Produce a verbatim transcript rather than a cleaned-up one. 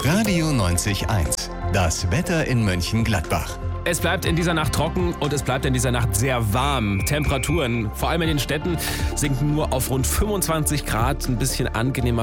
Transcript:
Radio neunzig eins. Das Wetter in Mönchengladbach. Es bleibt in dieser Nacht trocken und es bleibt in dieser Nacht sehr warm. Temperaturen, vor allem in den Städten, sinken nur auf rund fünfundzwanzig Grad, ein bisschen angenehmer